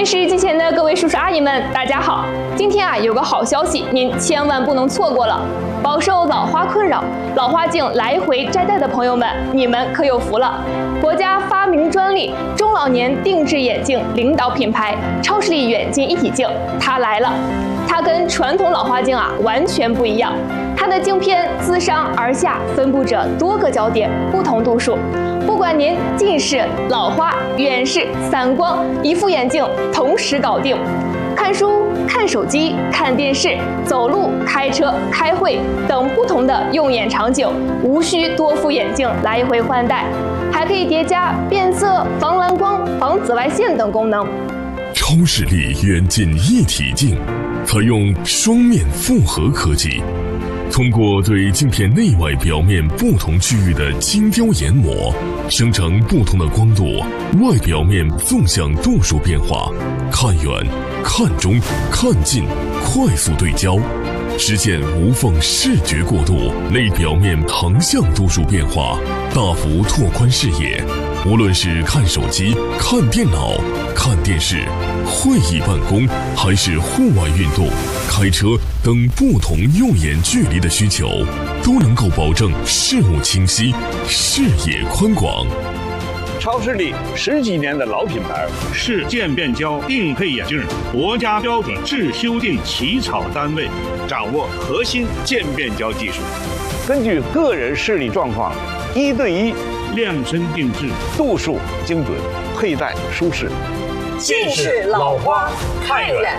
电视机前的各位叔叔阿姨们，大家好！今天有个好消息，您千万不能错过了。饱受老花困扰、老花镜来回摘戴的朋友们，你们可有福了！国家发明专利中老年定制眼镜领导品牌超视力远近一体镜，它来了。它跟传统老花镜完全不一样，它的镜片自上而下分布着多个焦点，不同度数。不管您近视、老花、远视、散光，一副眼镜同时搞定。看书、看手机、看电视、走路、开车、开会等不同的用眼场景，无需多副眼镜来回换代，还可以叠加变色、防蓝光、防紫外线等功能。 超视力远近一体镜采用双面复合科技，通过对镜片内外表面不同区域的精雕研磨，生成不同的光度、外表面纵向度数变化，看远、看中、看近，快速对焦，实现无缝视觉过渡，内表面横向度数变化，大幅拓宽视野。无论是看手机、看电脑、看电视、会议办公，还是户外运动、开车等不同用眼距离的需求，都能够保证视物清晰、视野宽广。 超视力10几年的老品牌， 是渐变焦定配眼镜国家标准制修订起草单位， 掌握核心渐变焦技术，根据个人视力状况，1对1 量身定制， 度数精准，佩戴舒适。 近视老花看远